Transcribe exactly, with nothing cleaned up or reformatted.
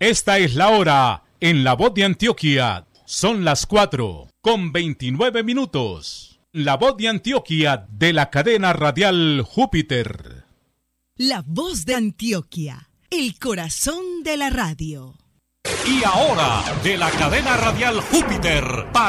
Esta es la hora en La Voz de Antioquia. Son las cuatro con veintinueve minutos. La Voz de Antioquia de la cadena radial Júpiter. La Voz de Antioquia, el corazón de la radio. Y ahora, de la cadena radial Júpiter, para